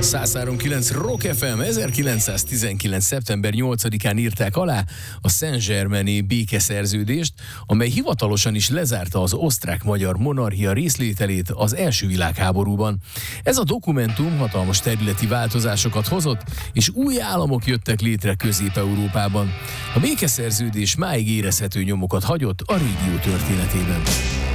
103.9 Rock FM 1919. szeptember 8-án írták alá a Saint-Germaini békeszerződést, amely hivatalosan is lezárta az osztrák-magyar monarchia részlételét az első világháborúban. Ez a dokumentum hatalmas területi változásokat hozott, és új államok jöttek létre Közép-Európában. A békeszerződés máig érezhető nyomokat hagyott a régió történetében.